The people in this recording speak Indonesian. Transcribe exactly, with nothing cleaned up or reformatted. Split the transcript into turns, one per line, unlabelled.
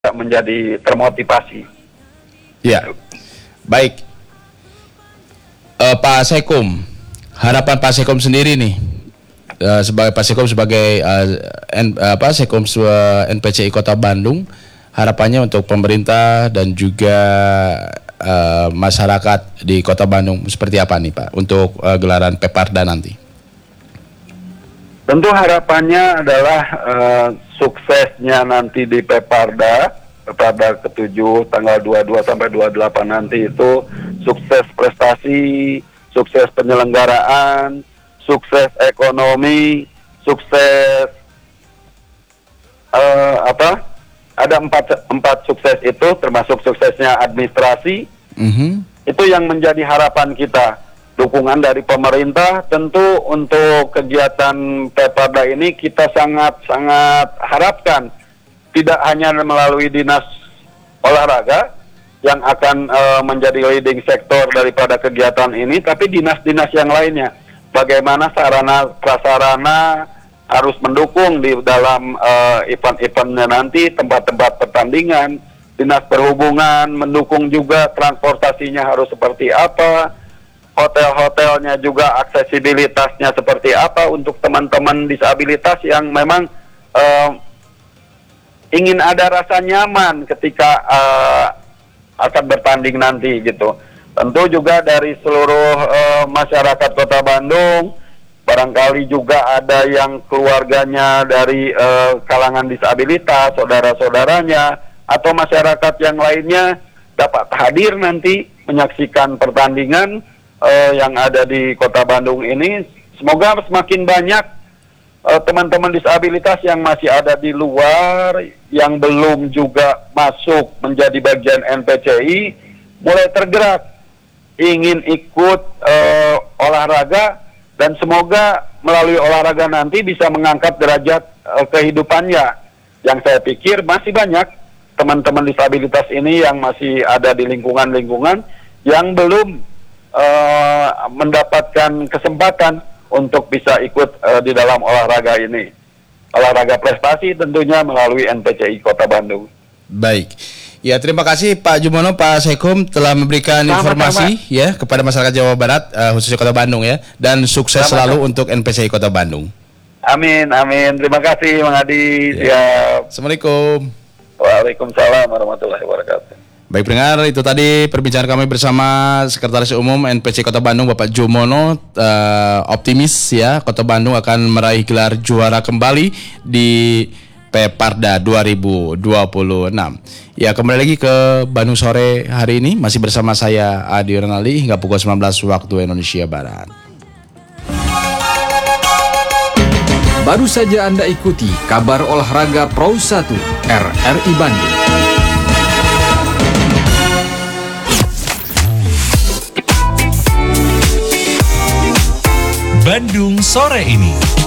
menjadi termotivasi.
Ya, baik. Uh, Pak Sekum, harapan Pak Sekum sendiri nih, uh, sebagai Pak Sekum sebagai uh, N, uh, apa Sekum uh, N P C I Kota Bandung, harapannya untuk pemerintah dan juga uh, masyarakat di Kota Bandung seperti apa nih Pak untuk uh, gelaran Peparda nanti?
Tentu harapannya adalah uh, suksesnya nanti di Peparda, Peparda ketujuh tanggal dua puluh dua sampai dua puluh delapan nanti itu sukses prestasi, sukses penyelenggaraan, sukses ekonomi, sukses uh, apa? Ada empat empat sukses itu, termasuk suksesnya administrasi. Mm-hmm. Itu yang menjadi harapan kita. Dukungan dari pemerintah tentu untuk kegiatan Peparda ini kita sangat-sangat harapkan tidak hanya melalui dinas olahraga yang akan uh, menjadi leading sektor daripada kegiatan ini, tapi dinas-dinas yang lainnya. Bagaimana sarana prasarana harus mendukung di dalam uh, event-eventnya nanti, tempat-tempat pertandingan, dinas perhubungan mendukung juga transportasinya harus seperti apa. Hotel-hotelnya juga aksesibilitasnya seperti apa untuk teman-teman disabilitas yang memang uh, ingin ada rasa nyaman ketika uh, akan bertanding nanti gitu. Tentu juga dari seluruh uh, masyarakat Kota Bandung, barangkali juga ada yang keluarganya dari uh, kalangan disabilitas, saudara-saudaranya, atau masyarakat yang lainnya dapat hadir nanti menyaksikan pertandingan Uh, yang ada di Kota Bandung ini. Semoga semakin banyak uh, teman-teman disabilitas yang masih ada di luar, yang belum juga masuk menjadi bagian N P C I, mulai tergerak, ingin ikut uh, olahraga, dan semoga melalui olahraga nanti bisa mengangkat derajat uh, kehidupannya. Yang saya pikir masih banyak teman-teman disabilitas ini yang masih ada di lingkungan-lingkungan yang belum Uh, mendapatkan kesempatan untuk bisa ikut uh, di dalam olahraga ini. Olahraga prestasi tentunya melalui N P C I Kota Bandung.
Baik. Ya, terima kasih Pak Jumono, Pak Sekum telah memberikan sama, informasi sama. ya kepada masyarakat Jawa Barat, uh, khususnya Kota Bandung ya, dan sukses sama, selalu sama. untuk N P C I Kota Bandung.
Amin, amin. Terima kasih Mang Adi.
Ya. Siap. Assalamualaikum.
Waalaikumsalam warahmatullahi wabarakatuh.
Baik pendengar, itu tadi perbincangan kami bersama Sekretaris Umum N P C I Kota Bandung Bapak Jumono, uh, optimis ya Kota Bandung akan meraih gelar juara kembali di Peparda dua ribu dua puluh enam. Ya, kembali lagi ke Bandung sore hari ini masih bersama saya Adi Ronaldi hingga pukul sembilan belas waktu Indonesia Barat.
Baru saja Anda ikuti kabar olahraga Pro satu R R I Bandung.
Bandung sore ini.